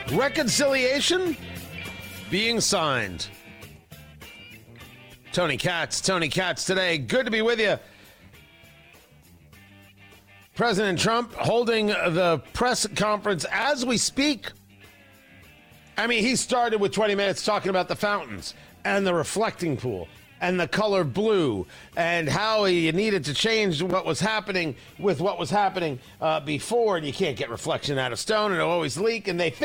Reconciliation being signed. Tony Katz today. Good to be with you. President Trump holding the press conference as we speak. I mean, he started with 20 minutes talking about the fountains and the reflecting pool and the color blue and how he needed to change what was happening with what was happening before. And you can't get reflection out of stone and it'll always leak. And they